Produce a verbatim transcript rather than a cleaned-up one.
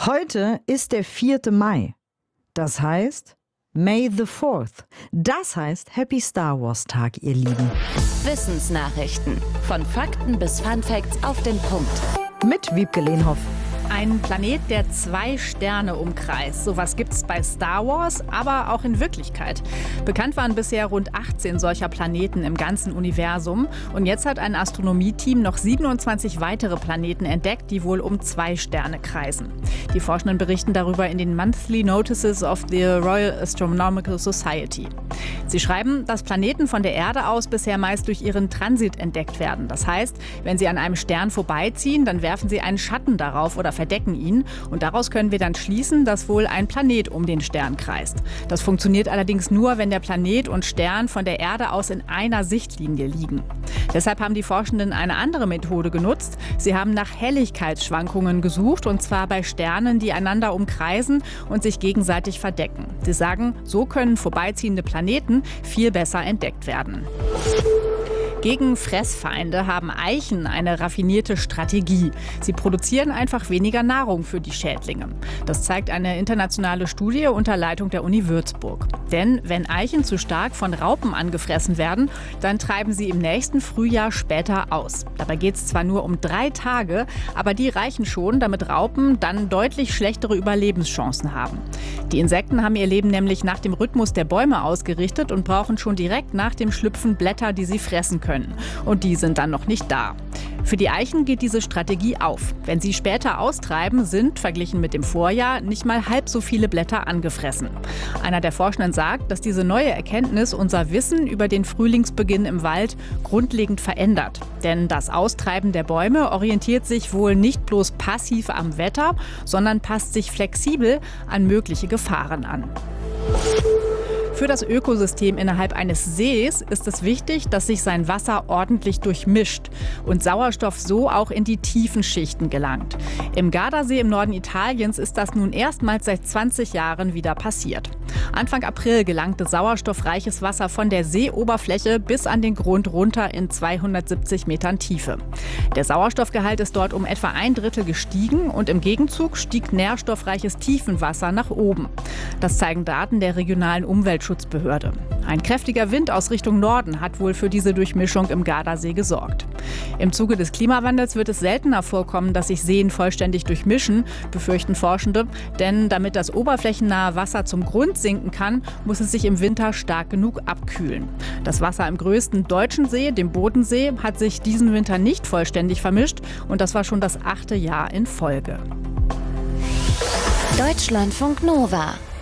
Heute ist der vierte Mai. Das heißt May the fourth. Das heißt Happy Star Wars Tag, ihr Lieben. Wissensnachrichten. Von Fakten bis Fun Facts auf den Punkt. Mit Wiebke Lehnhoff. Ein Planet, der zwei Sterne umkreist. Sowas gibt's bei Star Wars, aber auch in Wirklichkeit. Bekannt waren bisher rund achtzehn solcher Planeten im ganzen Universum. Und jetzt hat ein Astronomieteam noch siebenundzwanzig weitere Planeten entdeckt, die wohl um zwei Sterne kreisen. Die Forschenden berichten darüber in den Monthly Notices of the Royal Astronomical Society. Sie schreiben, dass Planeten von der Erde aus bisher meist durch ihren Transit entdeckt werden. Das heißt, wenn sie an einem Stern vorbeiziehen, dann werfen sie einen Schatten darauf oder verdecken ihn. Und daraus können wir dann schließen, dass wohl ein Planet um den Stern kreist. Das funktioniert allerdings nur, wenn der Planet und Stern von der Erde aus in einer Sichtlinie liegen. Deshalb haben die Forschenden eine andere Methode genutzt. Sie haben nach Helligkeitsschwankungen gesucht, und zwar bei Sternen, die einander umkreisen und sich gegenseitig verdecken. Sie sagen, so können vorbeiziehende Planeten viel besser entdeckt werden. Gegen Fressfeinde haben Eichen eine raffinierte Strategie. Sie produzieren einfach weniger Nahrung für die Schädlinge. Das zeigt eine internationale Studie unter Leitung der Uni Würzburg. Denn wenn Eichen zu stark von Raupen angefressen werden, dann treiben sie im nächsten Frühjahr später aus. Dabei geht es zwar nur um drei Tage, aber die reichen schon, damit Raupen dann deutlich schlechtere Überlebenschancen haben. Die Insekten haben ihr Leben nämlich nach dem Rhythmus der Bäume ausgerichtet und brauchen schon direkt nach dem Schlüpfen Blätter, die sie fressen können. Und die sind dann noch nicht da. Für die Eichen geht diese Strategie auf. Wenn sie später austreiben, sind, verglichen mit dem Vorjahr, nicht mal halb so viele Blätter angefressen. Einer der Forschenden sagt, dass diese neue Erkenntnis unser Wissen über den Frühlingsbeginn im Wald grundlegend verändert. Denn das Austreiben der Bäume orientiert sich wohl nicht bloß passiv am Wetter, sondern passt sich flexibel an mögliche Gefahren an. Für das Ökosystem innerhalb eines Sees ist es wichtig, dass sich sein Wasser ordentlich durchmischt und Sauerstoff so auch in die tiefen Schichten gelangt. Im Gardasee im Norden Italiens ist das nun erstmals seit zwanzig Jahren wieder passiert. Anfang April gelangte sauerstoffreiches Wasser von der Seeoberfläche bis an den Grund runter in zweihundertsiebzig Metern Tiefe. Der Sauerstoffgehalt ist dort um etwa ein Drittel gestiegen und im Gegenzug stieg nährstoffreiches Tiefenwasser nach oben. Das zeigen Daten der regionalen Umweltschutzbehörde. Ein kräftiger Wind aus Richtung Norden hat wohl für diese Durchmischung im Gardasee gesorgt. Im Zuge des Klimawandels wird es seltener vorkommen, dass sich Seen vollständig durchmischen, befürchten Forschende. Denn damit das oberflächennahe Wasser zum Grund sinken kann, muss es sich im Winter stark genug abkühlen. Das Wasser im größten deutschen See, dem Bodensee, hat sich diesen Winter nicht vollständig vermischt. Und das war schon das achte Jahr in Folge. Deutschlandfunk Nova